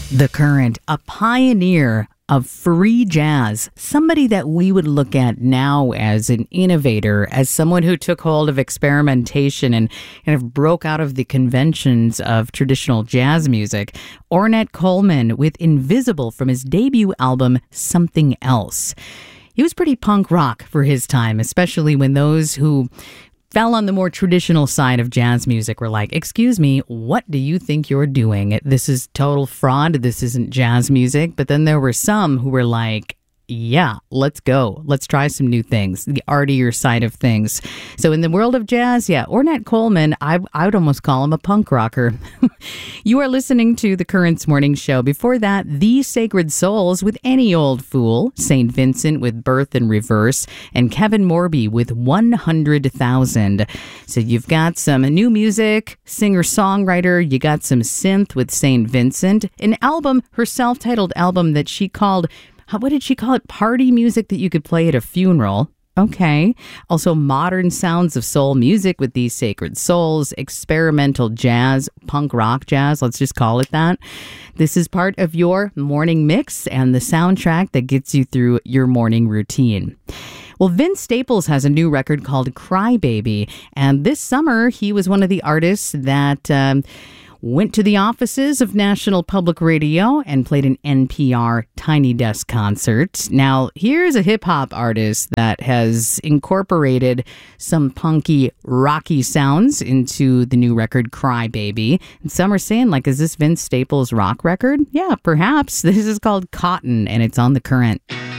The Current, a pioneer of free jazz, somebody that we would look at now as an innovator, as someone who took hold of experimentation and kind of broke out of the conventions of traditional jazz music. Ornette Coleman with Invisible from his debut album, Something Else. He was pretty punk rock for his time, especially when those who fell on the more traditional side of jazz music were like, excuse me, what do you think you're doing? This is total fraud. This isn't jazz music. But then there were some who were like, yeah, let's go. Let's try some new things, the artier side of things. So in the world of jazz, yeah, Ornette Coleman, I would almost call him a punk rocker. You are listening to The Currents Morning Show. Before that, The Sacred Souls with Any Old Fool, St. Vincent with Birth in Reverse, and Kevin Morby with 100,000. So you've got some new music, singer-songwriter, you got some synth with St. Vincent, an album, her self-titled album that she called, what did she call it? Party music that you could play at a funeral. Okay. Also, modern sounds of soul music with These Sacred Souls, experimental jazz, punk rock jazz, let's just call it that. This is part of your morning mix and the soundtrack that gets you through your morning routine. Well, Vince Staples has a new record called Cry Baby, and this summer he was one of the artists that went to the offices of National Public Radio and played an NPR Tiny Desk concert. Now, here's a hip-hop artist that has incorporated some punky, rocky sounds into the new record, Cry Baby. And some are saying, like, is this Vince Staples' rock record? Yeah, perhaps. This is called Cotton, and it's on The Current.